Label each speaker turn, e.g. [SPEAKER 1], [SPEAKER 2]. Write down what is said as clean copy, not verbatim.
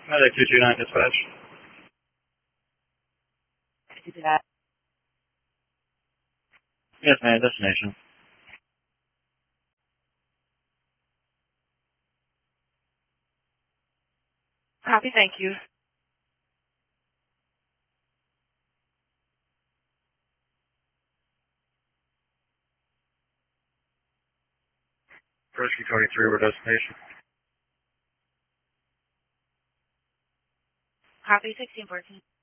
[SPEAKER 1] Medic 229 dispatch.
[SPEAKER 2] Could you do that?
[SPEAKER 1] Yes, ma'am, destination.
[SPEAKER 2] Copy, thank you.
[SPEAKER 1] Rescue 23, we're destination.
[SPEAKER 2] Copy, 1614.